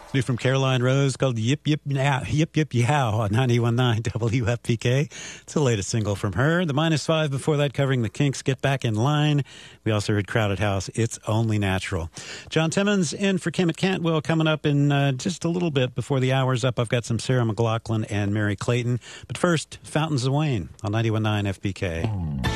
New from Caroline Rose called Yip Yip Yow, Yip Yip Yow on 91.9 WFPK. It's the latest single from her. The -5 before that covering the Kinks' Get Back in Line. We also heard Crowded House, It's Only Natural. John Timmons in for Kim at Cantwell coming up in just a little bit before the hour's up. I've got some Sarah McLachlan and Mary Clayton. But first, Fountains of Wayne on 91.9 FPK.